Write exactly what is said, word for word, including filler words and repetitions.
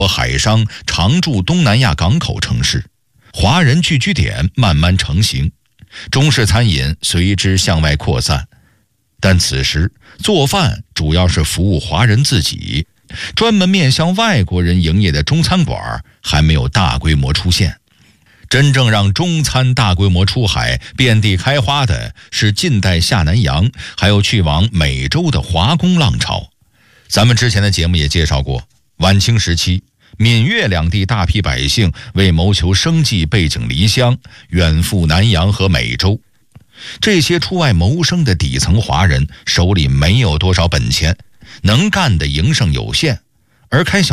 海商常驻东南亚港口城市，华人聚居点慢慢成型，中式餐饮随之向外扩散。但此时做饭主要是服务华人自己，专门面向外国人营业的中餐馆还没有大规模出现。真正让中餐大规模出海遍地开花的是近代下南洋还有去往美洲的华工浪潮。咱们之前的节目也介绍过，晚清时期闽粤两地大批百姓为谋求生计背井离乡，远赴南洋和美洲。这些出外谋生的底层华人手里没有多少本钱，能干的营生有限，而开小